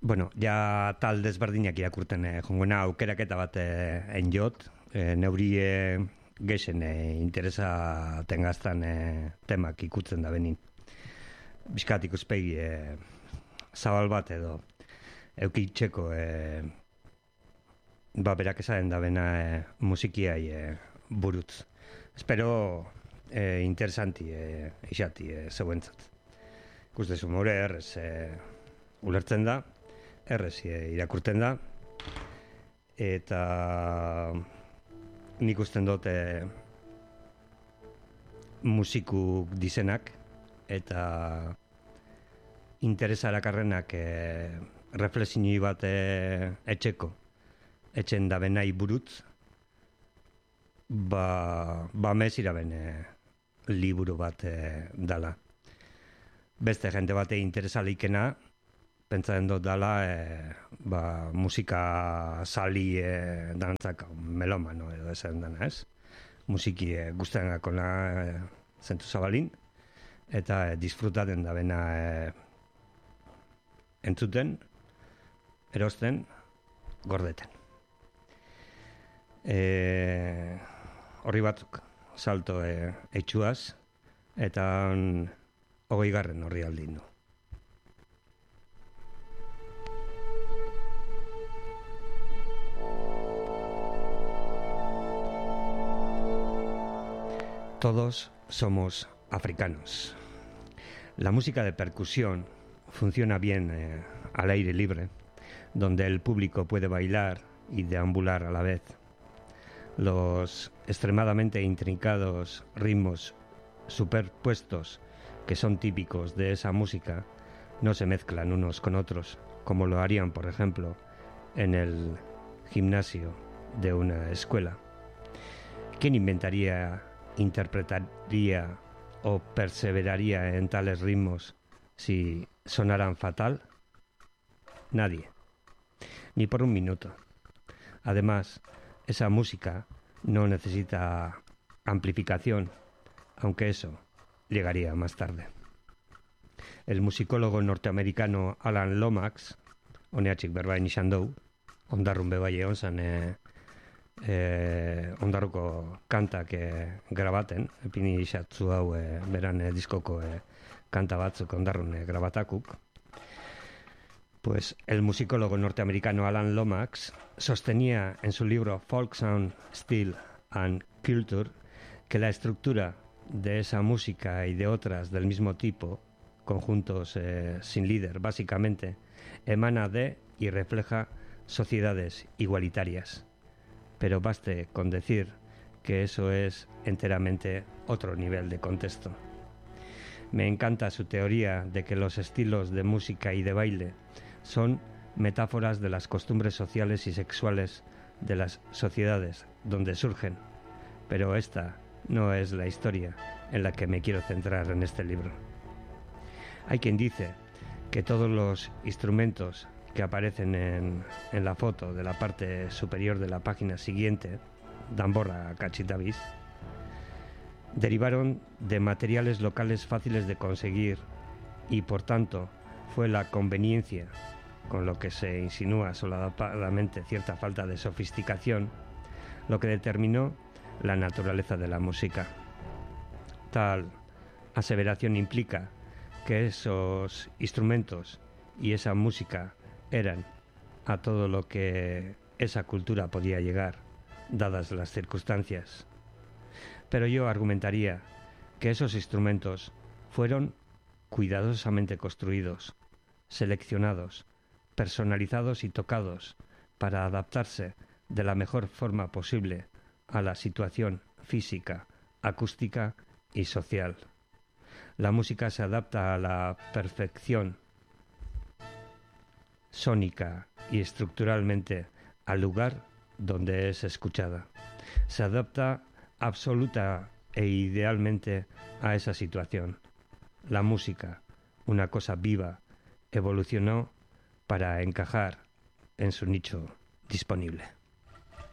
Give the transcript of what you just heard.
Bueno, ja tal desberdinak irakurten jongona aukeraketa bat enjot, neuri geixen interesa tengaztan temak ikutzen da benin. Bizkat ikuspegi zabal bat edo eukitzeko berak esaten da bena musikiai burutz. Espero interesanti isati zeuentzat. Ikustezu more errez ulertzen da, errez irakurten da, eta nik usten dut musikuk dizenak eta interesa erakarrenak refleksini bat etxen da benai burutz, mez iraben liburu bat dala. Beste jente bate interesa leikena, pentsatzen dut dala musika sali dantzak melomano edo esan dana, ez? Musiki guztien gakona zentu zabalin, eta disfrutaten da bena entzuten, erosten, gordeten. Horri batzuk salto etxuaz, eta 20. horri aldin du. Todos somos africanos. La música de percusión funciona bien al aire libre, donde el público puede bailar y deambular a la vez. Los extremadamente intrincados ritmos superpuestos que son típicos de esa música no se mezclan unos con otros, como lo harían, por ejemplo, en el gimnasio de una escuela. ¿Quién interpretaría o perseveraría en tales ritmos si sonaran fatal? Nadie, ni por un minuto. Además, esa música no necesita amplificación, aunque eso llegaría más tarde. El musicólogo norteamericano Alan Lomax, oneatxik berbain izan dou, ondarrun bebai egon zen ondarruko kantak grabaten, epini izatzu hau beran diskoko kanta batzuk ondarrun grabatakuk. Pues el musicólogo norteamericano Alan Lomax sostenía en su libro Folk Sound, Style and Culture que la estructura de esa música y de otras del mismo tipo, conjuntos sin líder básicamente, emana de y refleja sociedades igualitarias. Pero baste con decir que eso es enteramente otro nivel de contexto. Me encanta su teoría de que los estilos de música y de baile son metáforas de las costumbres sociales y sexuales de las sociedades donde surgen, pero esta no es la historia en la que me quiero centrar en este libro. Hay quien dice que todos los instrumentos que aparecen en la foto de la parte superior de la página siguiente, Danborra Cachitavis, derivaron de materiales locales fáciles de conseguir y, por tanto, fue la conveniencia, con lo que se insinúa solapadamente cierta falta de sofisticación, lo que determinó la naturaleza de la música. Tal aseveración implica que esos instrumentos y esa música eran a todo lo que esa cultura podía llegar, dadas las circunstancias. Pero yo argumentaría que esos instrumentos fueron cuidadosamente construidos, seleccionados, personalizados y tocados para adaptarse de la mejor forma posible a la situación física, acústica y social. La música se adapta a la perfección sónica y estructuralmente al lugar donde es escuchada. Se adapta absoluta e idealmente a esa situación. La música, una cosa viva, evolucionó para encajar en su nicho disponible.